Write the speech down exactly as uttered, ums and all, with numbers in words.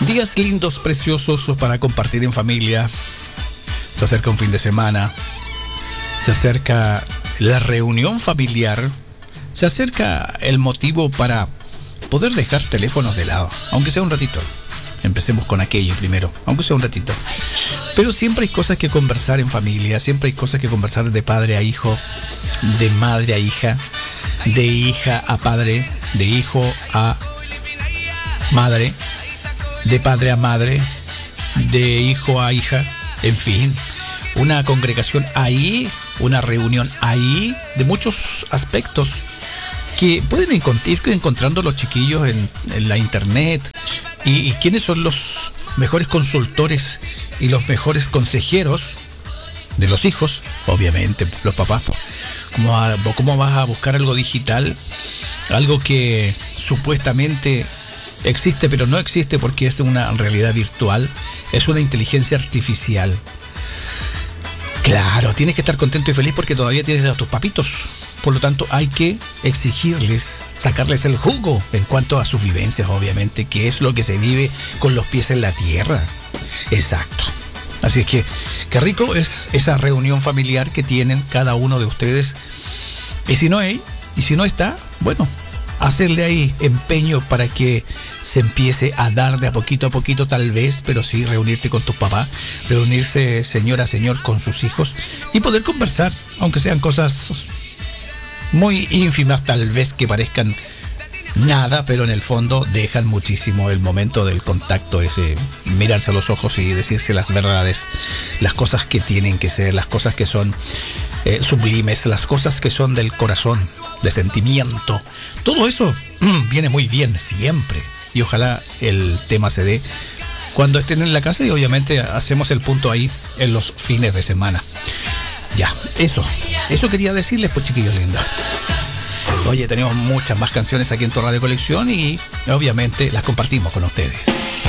Días lindos, preciosos para compartir en familia. Se acerca un fin de semana. Se acerca la reunión familiar. Se acerca el motivo para poder dejar teléfonos de lado, aunque sea un ratito. Empecemos con aquello primero, aunque sea un ratito. Pero siempre hay cosas que conversar en familia, siempre hay cosas que conversar de padre a hijo, de madre a hija, de hija a padre, de hijo a madre, de padre a madre, de hijo a hija, en fin. Una congregación ahí, una reunión ahí, de muchos aspectos que pueden ir encontrando los chiquillos en, en la internet. Y, y quiénes son los mejores consultores y los mejores consejeros de los hijos, obviamente los papás. ¿Cómo, a, cómo vas a buscar algo digital? Algo que supuestamente existe, pero no existe porque es una realidad virtual. Es una inteligencia artificial. Claro, tienes que estar contento y feliz porque todavía tienes a tus papitos. Por lo tanto, hay que exigirles, sacarles el jugo en cuanto a sus vivencias, obviamente, que es lo que se vive con los pies en la tierra. Exacto. Así es que, qué rico es esa reunión familiar que tienen cada uno de ustedes. Y si no hay, y si no está, bueno, hacerle ahí empeño para que se empiece a dar de a poquito a poquito, tal vez, pero sí reunirte con tus papás, reunirse señora, señor, con sus hijos y poder conversar, aunque sean cosas muy ínfimas, tal vez que parezcan nada, pero en el fondo dejan muchísimo el momento del contacto, ese mirarse a los ojos y decirse las verdades, las cosas que tienen que ser, las cosas que son eh, sublimes, las cosas que son del corazón, de sentimiento. Todo eso mmm, viene muy bien siempre y ojalá el tema se dé cuando estén en la casa y obviamente hacemos el punto ahí en los fines de semana. Ya, eso, eso quería decirles, pues chiquillos lindos. Oye, tenemos muchas más canciones aquí en Tu Radio Colección y obviamente las compartimos con ustedes.